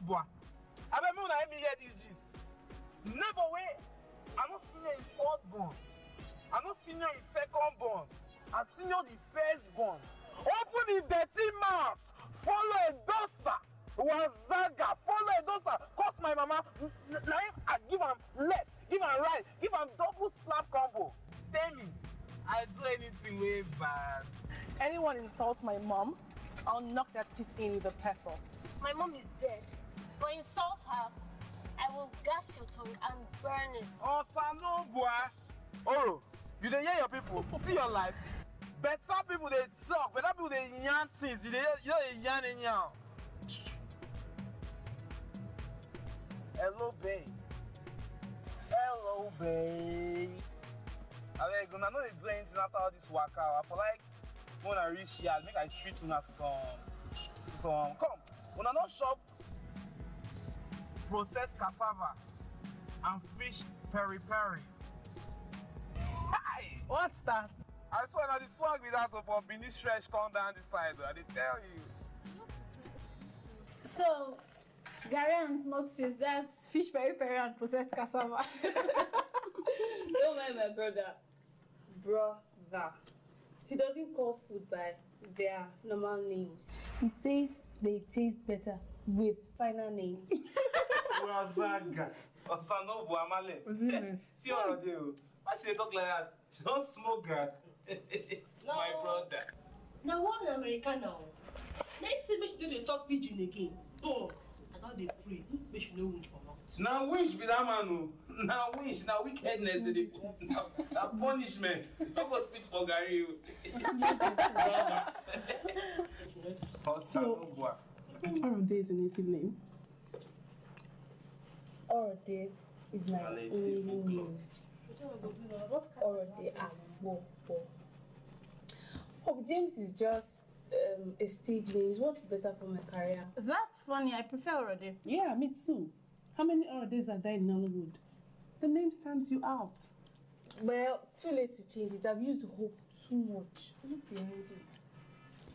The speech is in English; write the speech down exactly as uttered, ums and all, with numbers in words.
boy. I bet me when I hear these G's. Never way. I'm not senior in fourth born. I'm not senior in second born. I'm senior the first born. Open the dirty mouth. Follow a dosa. Wazaga. Follow a dosa. Cause my mama. Now I give him left, give him right, give him double slap combo. Tell me, I do anything way bad. Anyone insults my mom, I'll knock their teeth in with a pestle. My mom is dead. But insult her, I will gas your tongue and burn it. Oh, Sano boy. Oh, you dey hear your people. See your life. Better people they talk, better people they yarn things. You dey you dey yarn anyhow. Hello, babe. Hello, babe. I beg, una no dey do anything after all this waka. I feel like when I reach here, make I treat una to some, to some. Come, una no shop processed cassava and fish peri peri. Hi! What's that? I swear now the swag with that for Benin stretch come down this side. I did tell you. So, Gary and smoked fish, that's fish peri peri and processed cassava. Don't mind my brother. Brother. He doesn't call food by their normal names. He says they taste better with final names. Wazaga. Osano Buamale. See what I do? Why should they talk like that? She don't smoke grass. No. My brother. Now one American now. Next time she do they talk pidgin again. Oh, I thought they pray. Make she no win for mouth. Now wish be that man. Now wish. Now wickedness. They put. Now punishment. Don't go spit for Gary. Osano Bua. Orode is an easy name. Orode is my only name. Orode and Bobo. Hope James is just um, a stage name. What's better for my career? That's funny. I prefer Orode. Yeah, me too. How many Orodes are there in Nollywood? The name stands you out. Well, too late to change it. I've used Hope too much. Look behind you.